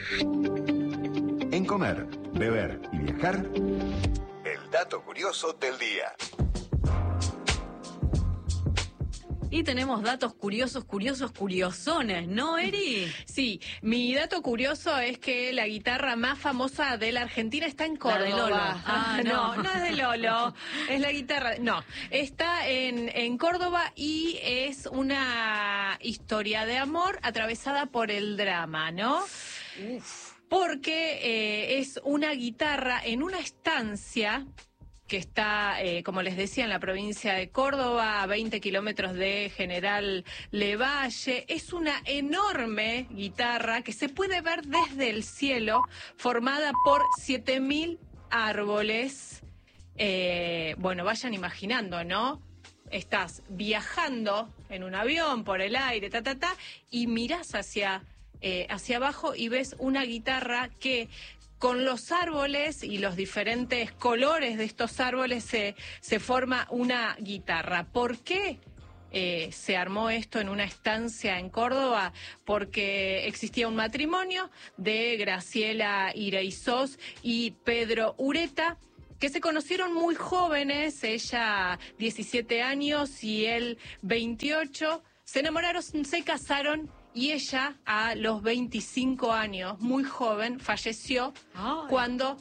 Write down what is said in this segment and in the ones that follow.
En Comer, Beber y Viajar, el dato curioso del día. Y tenemos datos curiosones, ¿no, Eri? Sí, mi dato curioso es que la guitarra más famosa de la Argentina está en Córdoba. La de Lolo. No es de Lolo, es la guitarra, no, está en Córdoba y es una historia de amor atravesada por el drama, ¿no? Porque es una guitarra en una estancia que está, como les decía, en la provincia de Córdoba, a 20 kilómetros de General Lavalle. Es una enorme guitarra que se puede ver desde el cielo, formada por 7.000 árboles. Bueno, vayan imaginando, ¿no? Estás viajando en un avión por el aire, y mirás hacia abajo y ves una guitarra que con los árboles y los diferentes colores de estos árboles se forma una guitarra. ¿Por qué se armó esto en una estancia en Córdoba? Porque existía un matrimonio de Graciela Iraizós y Pedro Ureta, que se conocieron muy jóvenes, ella 17 años y él 28, se enamoraron, se casaron. Y ella, a los 25 años, muy joven, falleció cuando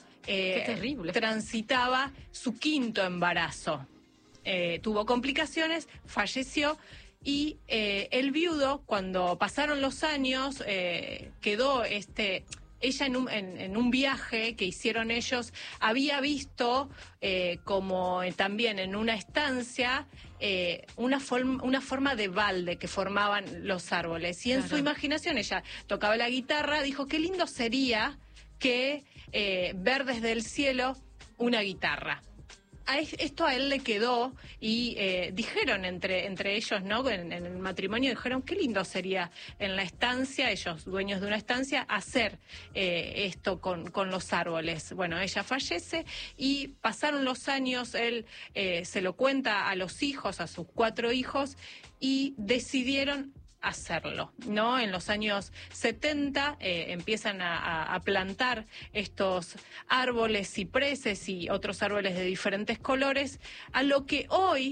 transitaba su quinto embarazo. Tuvo complicaciones, falleció y el viudo, cuando pasaron los años, quedó ella en un viaje que hicieron ellos, había visto como también en una estancia una forma de balde que formaban los árboles. Y en su imaginación ella tocaba la guitarra, dijo, qué lindo sería que ver desde el cielo una guitarra. Esto a él le quedó y dijeron entre ellos, ¿no? En el matrimonio dijeron qué lindo sería en la estancia, ellos dueños de una estancia, hacer esto con los árboles. Bueno, ella fallece y pasaron los años, él se lo cuenta a los hijos, a sus 4 hijos, y decidieron hacerlo, ¿no? En los años 70 empiezan a plantar estos árboles, cipreses y otros árboles de diferentes colores, a lo que hoy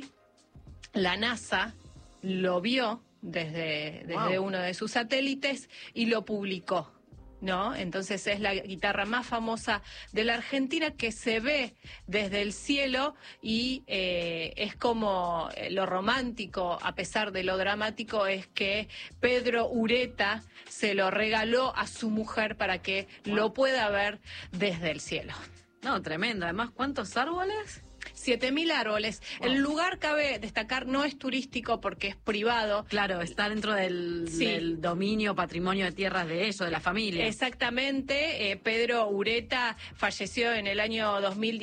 la NASA lo vio desde uno de sus satélites y lo publicó, ¿no? Entonces es la guitarra más famosa de la Argentina, que se ve desde el cielo y es como lo romántico, a pesar de lo dramático, es que Pedro Ureta se lo regaló a su mujer para que lo pueda ver desde el cielo. No, tremendo. Además, ¿cuántos árboles? 7.000 árboles. Wow. El lugar, cabe destacar, no es turístico porque es privado. Claro, está dentro del dominio, patrimonio de tierras de ellos, de la familia. Exactamente. Pedro Ureta falleció en el año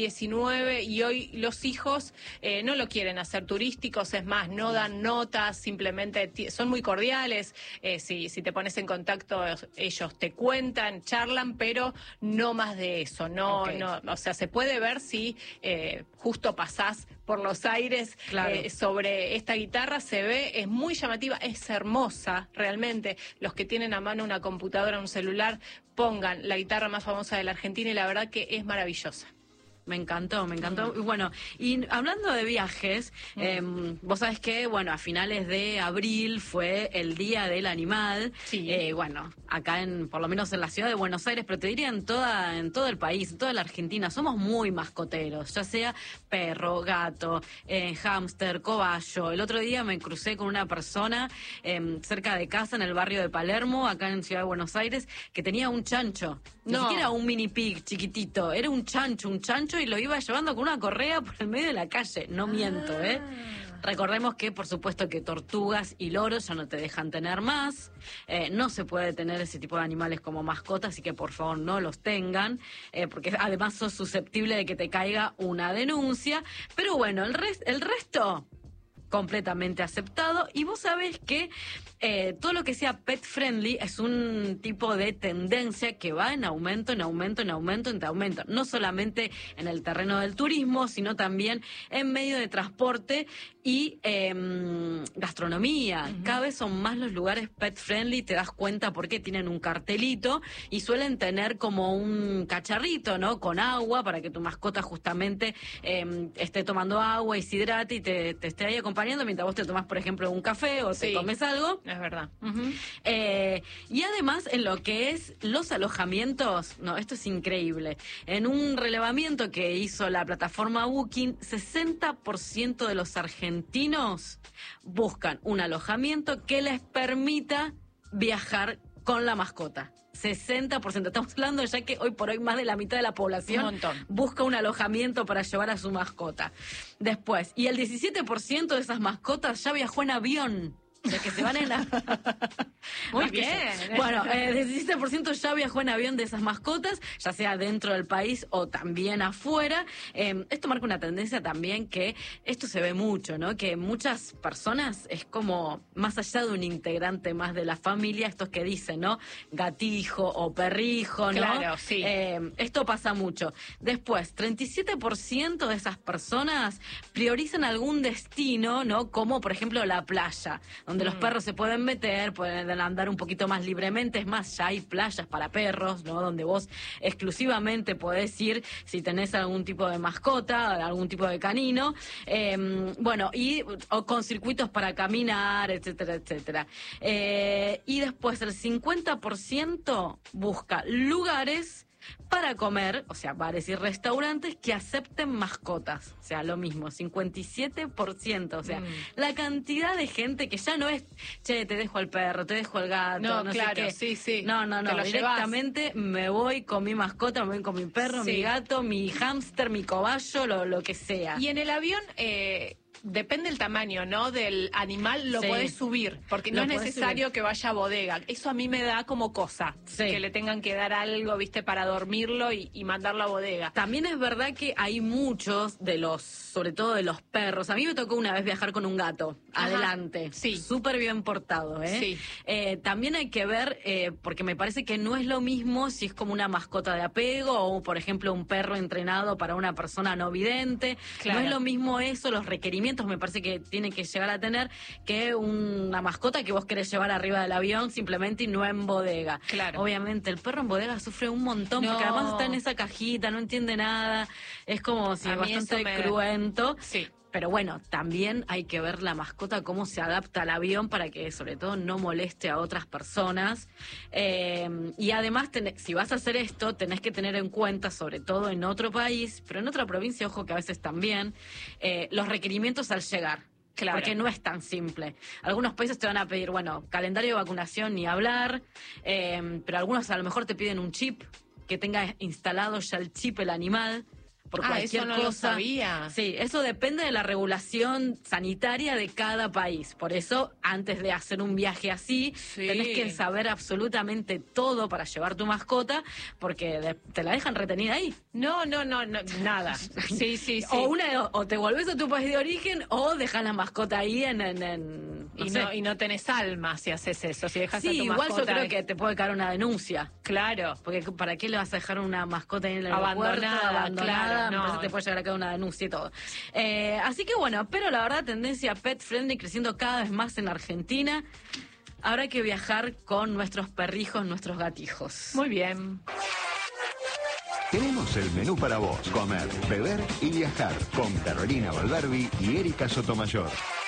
2019 y hoy los hijos no lo quieren hacer turísticos, es más, no dan notas, simplemente son muy cordiales. Si te pones en contacto, ellos te cuentan, charlan, pero no más de eso. No, o sea, se puede ver si justo pasás por los aires sobre esta guitarra, se ve, es muy llamativa, es hermosa realmente. Los que tienen a mano una computadora, un celular, pongan la guitarra más famosa de la Argentina y la verdad que es maravillosa. Me encantó. Y bueno, y hablando de viajes, vos sabés que, bueno, a finales de abril fue el Día del Animal. Sí. Bueno, acá por lo menos en la ciudad de Buenos Aires, pero te diría en todo el país, en toda la Argentina, somos muy mascoteros, ya sea perro, gato, hámster, cobayo. El otro día me crucé con una persona cerca de casa, en el barrio de Palermo, acá en Ciudad de Buenos Aires, que tenía un chancho. Ni siquiera un mini pig chiquitito, era un chancho, y lo iba llevando con una correa por el medio de la calle. No miento, Recordemos que, por supuesto, que tortugas y loros ya no te dejan tener más. No se puede tener ese tipo de animales como mascotas, así que por favor no los tengan, porque además sos susceptible de que te caiga una denuncia. Pero bueno, el resto completamente aceptado. Y vos sabés que todo lo que sea pet friendly es un tipo de tendencia que va en aumento. No solamente en el terreno del turismo, sino también en medio de transporte y gastronomía. Cada vez son más los lugares pet friendly, te das cuenta porque tienen un cartelito y suelen tener como un cacharrito, ¿no? Con agua para que tu mascota justamente esté tomando agua y se hidrate y te esté ahí acompañando mientras vos te tomás, por ejemplo, un café o te comes algo. Es verdad. Y además, en lo que es los alojamientos, no, esto es increíble. En un relevamiento que hizo la plataforma Booking, 60% de los argentinos buscan un alojamiento que les permita viajar con la mascota. 60%. Estamos hablando ya que hoy por hoy más de la mitad de la población busca un alojamiento para llevar a su mascota. Después, y el 17% de esas mascotas ya viajó en avión. De que se van en la... Muy bien. Bueno, el 17% ya viajó en avión de esas mascotas, ya sea dentro del país o también afuera. Esto marca una tendencia también que esto se ve mucho, ¿no? Que muchas personas es como más allá de un integrante más de la familia, estos que dicen, ¿no? Gatijo o perrijo, ¿no? Claro, sí. Esto pasa mucho. Después, 37% de esas personas priorizan algún destino, ¿no? Como, por ejemplo, la playa, donde los perros se pueden meter, pueden andar un poquito más libremente. Es más, ya hay playas para perros, ¿no? Donde vos exclusivamente podés ir si tenés algún tipo de mascota, algún tipo de canino. Bueno, o con circuitos para caminar, etcétera, etcétera. Y después el 50% busca lugares para comer, o sea, bares y restaurantes que acepten mascotas. O sea, lo mismo, 57%. O sea, la cantidad de gente que ya no es, che, te dejo al perro, te dejo al gato, no claro, sé qué. sí. No, directamente me voy con mi mascota, me voy con mi perro, mi gato, mi hámster, mi cobayo, lo que sea. Y en el avión... depende del tamaño, ¿no? Del animal lo podés subir, porque no es necesario que vaya a bodega. Eso a mí me da como cosa, que le tengan que dar algo, ¿viste? Para dormirlo y mandarlo a bodega. También es verdad que hay muchos de los, sobre todo de los perros. A mí me tocó una vez viajar con un gato, adelante. Sí. Súper bien portado, ¿eh? Sí. También hay que ver, porque me parece que no es lo mismo si es como una mascota de apego o, por ejemplo, un perro entrenado para una persona no vidente. Claro. No es lo mismo eso, los requerimientos me parece que tiene que llegar a tener que una mascota que vos querés llevar arriba del avión simplemente y no en bodega. Claro. Obviamente el perro en bodega sufre un montón porque además está en esa cajita, no entiende nada, es como si bastante cruento. Sí. Pero bueno, también hay que ver la mascota cómo se adapta al avión para que sobre todo no moleste a otras personas. Y además, si vas a hacer esto, tenés que tener en cuenta, sobre todo en otro país, pero en otra provincia, ojo que a veces también, los requerimientos al llegar. Claro. Porque no es tan simple. Algunos países te van a pedir, bueno, calendario de vacunación ni hablar, pero algunos a lo mejor te piden un chip, que tenga instalado ya el chip el animal. Por cualquier eso no cosa. Lo sabía. Sí, eso depende de la regulación sanitaria de cada país. Por eso, antes de hacer un viaje así, tenés que saber absolutamente todo para llevar tu mascota, porque te la dejan retenida ahí. No, nada. Sí. O te volvés a tu país de origen o dejas la mascota ahí y no tenés alma si haces eso. Si dejas a tu igual mascota, yo creo que te puede caer una denuncia. Claro. Porque ¿para qué le vas a dejar una mascota ahí en el aeropuerto? Abandonada. Me parece que te puede llegar a caer una denuncia y todo. Así que bueno, pero la verdad, tendencia pet friendly creciendo cada vez más en Argentina. Habrá que viajar con nuestros perrijos, nuestros gatijos. Muy bien. Tenemos el menú para vos: comer, beber y viajar con Carolina Valverbi y Erika Sotomayor.